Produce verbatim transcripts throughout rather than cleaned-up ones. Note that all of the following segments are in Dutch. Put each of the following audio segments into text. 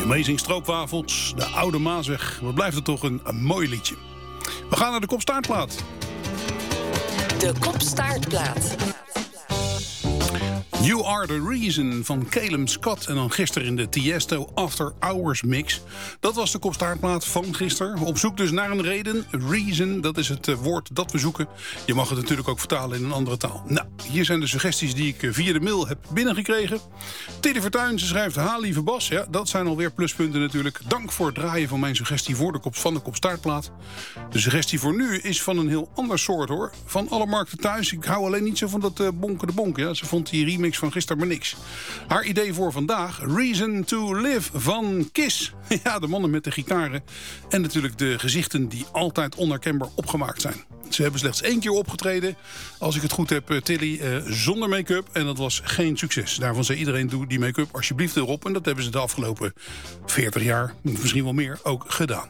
Amazing Stroopwafels, de Oude Maasweg. Wat blijft het toch een, een mooi liedje. We gaan naar de Kopstaartplaat. De Kopstaartplaat. You Are The Reason van Calum Scott. En dan gisteren in de Tiesto After Hours mix. Dat was de Kopstaartplaat van gisteren. Op zoek dus naar een reden. Reason, dat is het uh, woord dat we zoeken. Je mag het natuurlijk ook vertalen in een andere taal. Nou, hier zijn de suggesties die ik uh, via de mail heb binnengekregen. Tidde Vertuin, ze schrijft: ha, lieve Bas. Ja, dat zijn alweer pluspunten natuurlijk. Dank voor het draaien van mijn suggestie voor de kop, van de Kopstaartplaat. De suggestie voor nu is van een heel ander soort, hoor. Van alle markten thuis. Ik hou alleen niet zo van dat uh, bonken de bonk. Ja. Ze vond die remix van gisteren maar niks. Haar idee voor vandaag: Reason to Live van Kiss. Ja, de mannen met de gitaren. En natuurlijk de gezichten die altijd onherkenbaar opgemaakt zijn. Ze hebben slechts één keer opgetreden, als ik het goed heb, Tilly, uh, zonder make-up. En dat was geen succes. Daarvan zei iedereen: doe die make-up alsjeblieft erop. En dat hebben ze de afgelopen veertig jaar, misschien wel meer, ook gedaan.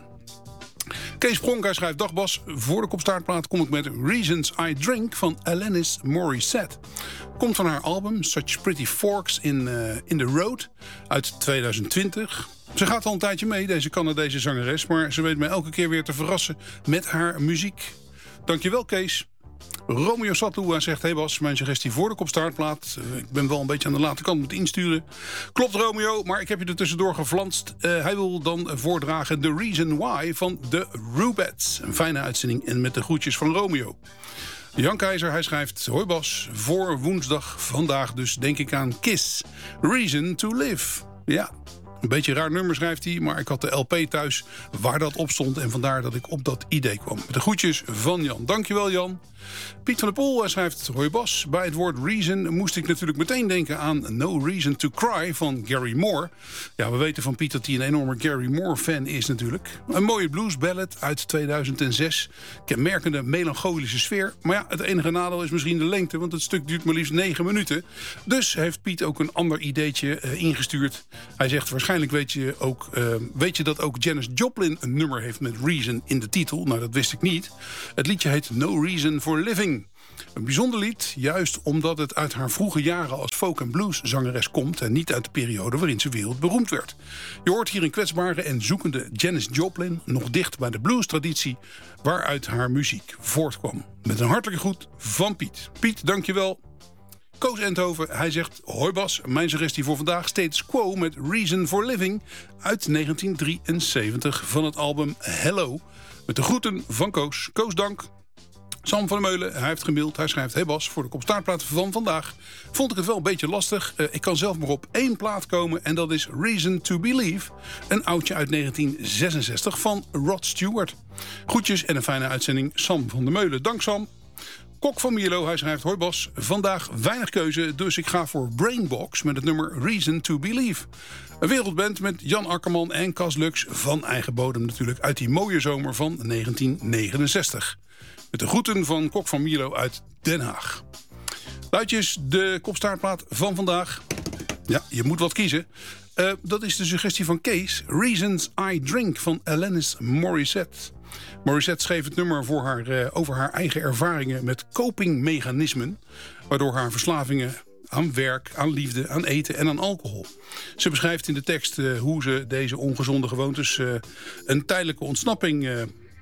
Kees Pronk, hij schrijft: dag Bas, voor de Kopstaartplaat kom ik met Reasons I Drink van Alanis Morissette. Komt van haar album Such Pretty Forks in, uh, in the Road uit tweeduizend twintig. Ze gaat al een tijdje mee, deze Canadese zangeres, maar ze weet mij elke keer weer te verrassen met haar muziek. Dankjewel, Kees. Romeo Satlua zegt: hey Bas, mijn suggestie voor de Kopstaartplaat. Uh, ik ben wel een beetje aan de late kant moeten insturen. Klopt, Romeo, maar ik heb je er tussendoor geflanst. Uh, hij wil dan voordragen The Reason Why van The Rubettes. Een fijne uitzending en met de groetjes van Romeo. Jan Keizer, hij schrijft: hoi Bas, voor woensdag vandaag dus denk ik aan Kiss. Reason to Live. Ja, een beetje een raar nummer schrijft hij, maar ik had de L P thuis waar dat op stond en vandaar dat ik op dat idee kwam. Met de groetjes van Jan. Dankjewel, Jan. Piet van der Poel, hij schrijft: hoi Bas, bij het woord reason moest ik natuurlijk meteen denken aan No Reason to Cry van Gary Moore. Ja, we weten van Piet dat hij een enorme Gary Moore fan is natuurlijk. Een mooie bluesballad uit tweeduizend zes. Kenmerkende melancholische sfeer. Maar ja, het enige nadeel is misschien de lengte, want het stuk duurt maar liefst negen minuten. Dus heeft Piet ook een ander ideetje uh, ingestuurd. Hij zegt: waarschijnlijk weet je, ook, uh, weet je dat ook Janis Joplin een nummer heeft met Reason in de titel. Nou, dat wist ik niet. Het liedje heet No Reason for Living. Een bijzonder lied, juist omdat het uit haar vroege jaren als folk- en blueszangeres komt en niet uit de periode waarin ze wereldberoemd werd. Je hoort hier een kwetsbare en zoekende Janis Joplin, nog dicht bij de bluestraditie waaruit haar muziek voortkwam. Met een hartelijke groet van Piet. Piet, dankjewel. Koos Endhoven, hij zegt: hoi Bas, mijn suggestie voor vandaag: Status Quo met Reason for Living uit negentien drieënzeventig van het album Hello. Met de groeten van Koos. Koos, dank. Sam van der Meulen, hij heeft gemaild. Hij schrijft: hey Bas, voor de Kopstaartplaat van vandaag vond ik het wel een beetje lastig. Uh, ik kan zelf maar op één plaat komen en dat is Reason to Believe. Een oudje uit negentien zesenzestig van Rod Stewart. Groetjes en een fijne uitzending, Sam van der Meulen. Dank Sam. Kok van Mierlo, hij schrijft: hoi Bas, vandaag weinig keuze, dus ik ga voor Brainbox met het nummer Reason to Believe. Een wereldband met Jan Akkerman en Cas Lux van eigen bodem natuurlijk uit die mooie zomer van negentien negenenzestig. Met de groeten van Kok van Mierlo uit Den Haag. Luidjes, de Kopstaartplaat van vandaag. Ja, je moet wat kiezen. Uh, dat is de suggestie van Kees. Reasons I Drink van Alanis Morissette. Morissette schreef het nummer voor haar, uh, over haar eigen ervaringen met copingmechanismen, waardoor haar verslavingen aan werk, aan liefde, aan eten en aan alcohol. Ze beschrijft in de tekst uh, hoe ze deze ongezonde gewoontes uh, een tijdelijke ontsnapping Uh,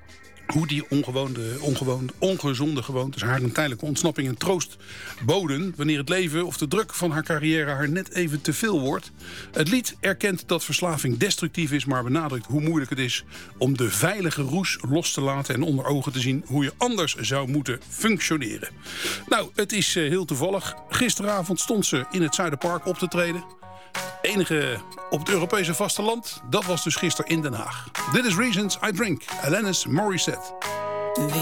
hoe die ongewoonde, ongewoonde, ongezonde gewoontes haar een tijdelijke ontsnapping en troost boden wanneer het leven of de druk van haar carrière haar net even te veel wordt. Het lied erkent dat verslaving destructief is, maar benadrukt hoe moeilijk het is om de veilige roes los te laten en onder ogen te zien hoe je anders zou moeten functioneren. Nou, het is uh, heel toevallig. Gisteravond stond ze in het Zuiderpark op te treden. Enige op het Europese vasteland, dat was dus gisteren in Den Haag. Dit is Reasons I Drink, Alanis Morissette.